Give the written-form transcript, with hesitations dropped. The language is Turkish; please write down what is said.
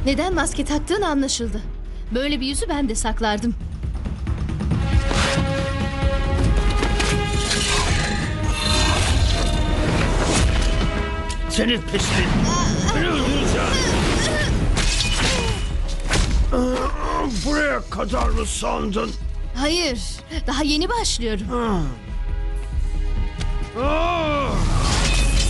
Neden maske taktığın anlaşıldı. Böyle bir yüzü ben de saklardım. Seni pislik. Beni öldüreceğim. Buraya kadar mı sandın? Hayır, daha yeni başlıyorum. Ah!